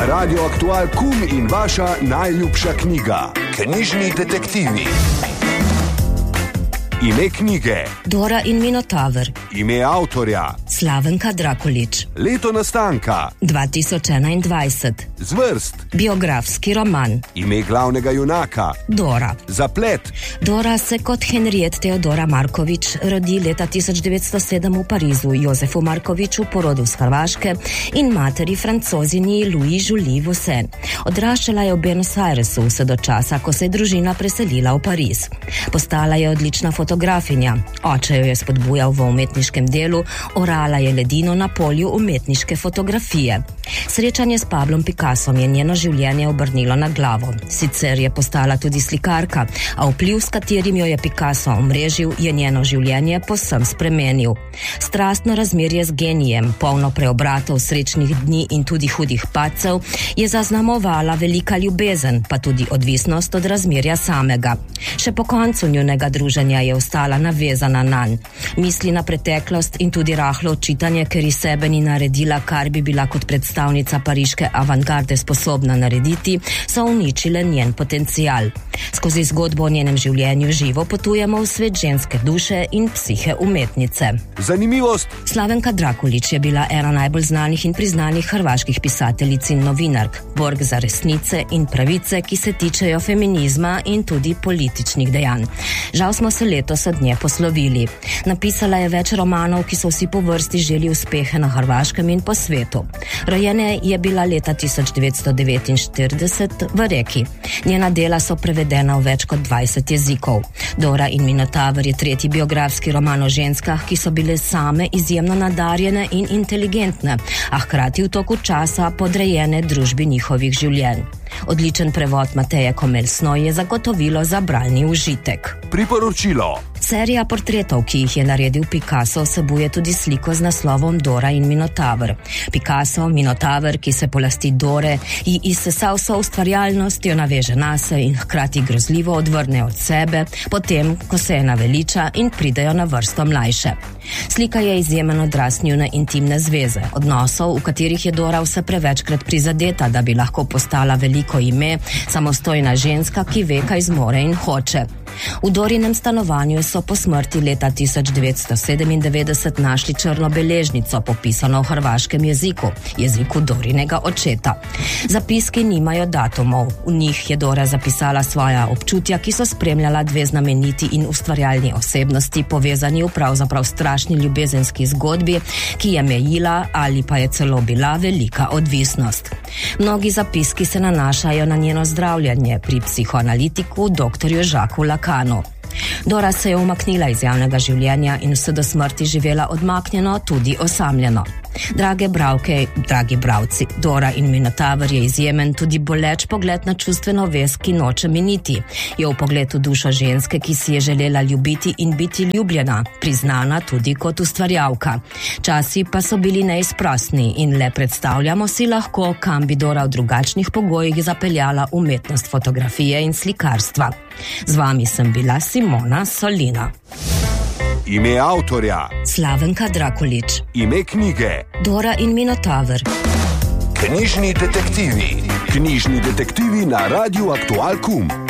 Radio Aktual Kum in vaša najljubša knjiga. Knjižni detektivi. Ime knjige: Dora in Minotaver. Ime avtorja: Slavenka Drakulić. Leto nastanka: 2021. Zvrst: Biografski roman. Ime glavnega junaka: Dora. Zaplet: Dora se kot Henriette Teodora Marković rodi leta 1907 v Parizu Jozefu Markoviću, porodu z Hrvaške, in materi Francozini Louis Julie Vaucin. Odraščala je v Buenos Airesu vse do časa, ko se je družina preselila v Pariz. Postala je odlična fotografinja. Oče jo je spodbujal v umetniškem delu, orala je ledino na polju umetniške fotografije. Srečanje s Pablom Picassom je njeno življenje obrnilo na glavo. Sicer je postala tudi slikarka, a vpliv, s katerim jo je Picasso omrežil, je njeno življenje povsem spremenil. Strastno razmerje z genijem, polno preobratov, srečnih dni in tudi hudih padcev, je zaznamovala velika ljubezen, pa tudi odvisnost od razmerja samega. Še po koncu njunega druženja je ostala navezana nanj. Misli na preteklost in tudi rahlo očitanje, ker iz sebe ni naredila, kar bi bila kot predstavnica pariške avantgarde sposobna narediti, so uničile njen potencial. Skozi zgodbo o njenem življenju živo potujemo v svet ženske duše in psihe umetnice. Zanimivost: Slavenka Drakulić je bila ena najbolj znanih in priznanih hrvaških pisateljic in novinark, borg za resnice in pravice, ki se tičejo feminizma in tudi političnih dejanj. Žal smo se letos od nje poslovili. Napisala je več romanov, ki so vsi po vrsti želi uspehe na Hrvaškem in po svetu. Rojena je bila leta 1949 v Reki. Njena dela so prevedena v več kot 20 jezikov. Dora in Minotaver je tretji biografski roman o ženskah, ki so bile same izjemno nadarjene in inteligentne, a hkrati v toku časa podrejene družbi njihovih življenj. Odličen prevod Mateje Komel-Snoj je zagotovilo za bralni užitek. Priporočilo: serija portretov, ki jih je naredil Picasso, vsebuje tudi sliko z naslovom Dora in Minotaver. Picasso, Minotaver, ki se polasti Dore, ji izsesa vso ustvarjalnost, jo naveže nase in hkrati grozljivo odvrne od sebe, potem, ko se je naveliča in pridejo na vrsto mlajše. Slika je izjemen odraz njune intimne zveze, odnosov, v katerih je Dora vse prevečkrat prizadeta, da bi lahko postala veliko ime, samostojna ženska, ki ve, kaj zmore in hoče. V Dorinem stanovanju so po smrti leta 1997 našli črno beležnico, popisano v hrvaškem jeziku, jeziku Dorinega očeta. Zapiski nimajo datumov. V njih je Dora zapisala svoja občutja, ki so spremljala dve znameniti in ustvarjalni osebnosti, povezani v pravzaprav strašni ljubezenski zgodbi, ki je mejila ali pa je celo bila velika odvisnost. Mnogi zapiski se nanašajo na njeno zdravljenje pri psihoanalitiku dr. Jacquesu Lacanu. Dora se je umaknila iz javnega življenja in vse do smrti živela odmaknjeno, tudi osamljeno. Drage bralke, dragi bralci, Dora in Minotaver je izjemen, tudi boleč pogled na čustveno vez, ki noče miniti. Je v pogledu dušo ženske, ki si je želela ljubiti in biti ljubljena, priznana tudi kot ustvarjalka. Časi pa so bili neizprostni in le predstavljamo si lahko, kam bi Dora v drugačnih pogojih zapeljala umetnost fotografije in slikarstva. Z vami sem bila Simona Solina. Ime avtorja: Slavenka Drakulić. Ime knjige: Dora in Minotaver. Knjižni detektivi. Knjižni detektivi na Radiu Aktual Kum.